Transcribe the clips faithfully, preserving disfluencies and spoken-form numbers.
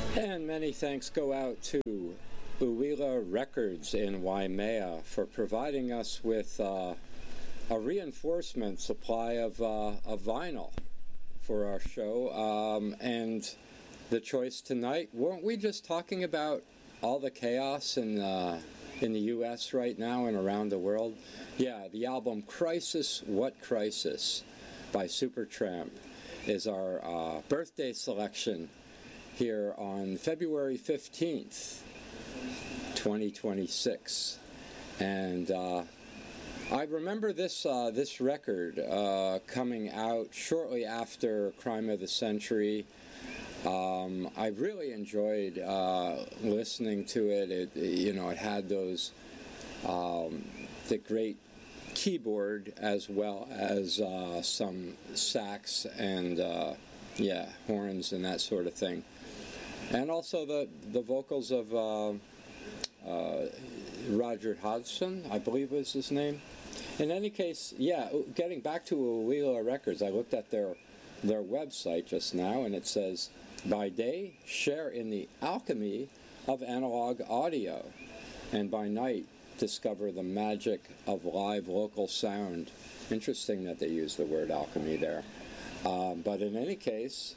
And many thanks go out to Uwila Records in Waimea for providing us with uh, a reinforcement supply of, uh, of vinyl for our show. Um, and the choice tonight, weren't we just talking about all the chaos in, uh, in the U S right now and around the world? Yeah, the album Crisis, What Crisis by Supertramp is our uh, birthday selection here on February fifteenth, twenty twenty-six. And uh, I remember this uh, this record uh, coming out shortly after Crime of the Century. Um, I really enjoyed uh, listening to it. It, you know, it had those um, the great keyboard as well as uh, some sax and uh, yeah horns and that sort of thing. And also the, the vocals of uh, uh, Roger Hodgson, I believe was his name. In any case, yeah, getting back to Uwila Records, I looked at their their website just now, and it says, by day, share in the alchemy of analog audio, and by night, discover the magic of live local sound. Interesting that they use the word alchemy there. Um, but in any case,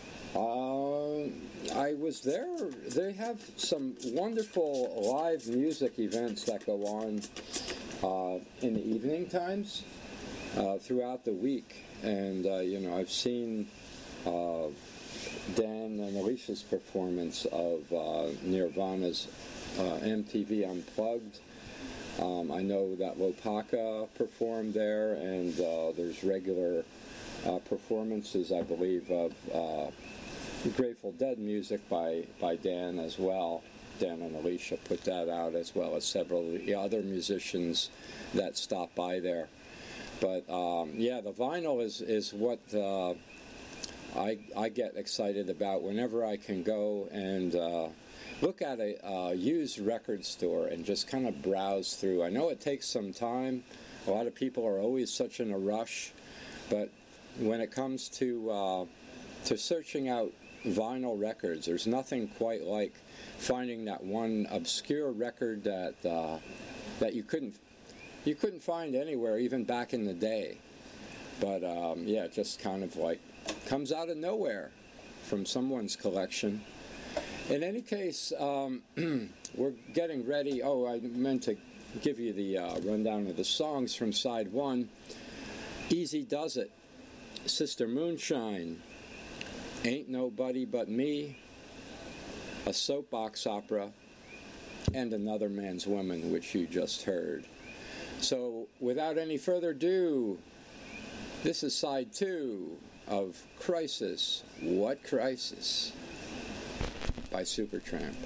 Uh, I was there. They have some wonderful live music events that go on uh, in the evening times uh, throughout the week. And, uh, you know, I've seen uh, Dan and Alicia's performance of uh, Nirvana's uh, M T V Unplugged. Um, I know that Lopaka performed there, and uh, there's regular uh, performances, I believe, of uh, Grateful Dead music by, by Dan as well. Dan and Alicia put that out, as well as several other musicians that stop by there. But um, yeah, the vinyl is is what uh, I I get excited about whenever I can go and uh, look at a uh, used record store and just kind of browse through. I know it takes some time. A lot of people are always such in a rush, but when it comes to uh, to searching out vinyl records, there's nothing quite like finding that one obscure record that uh, that you couldn't you couldn't find anywhere, even back in the day. But um, yeah, it just kind of like comes out of nowhere from someone's collection. In any case, um, we're getting ready. Oh, I meant to give you the uh, rundown of the songs from side one. Easy Does It, Sister Moonshine, Ain't Nobody But Me, A Soapbox Opera, and Another Man's Woman, which you just heard. So, without any further ado, this is side two of Crisis, What Crisis by Supertramp.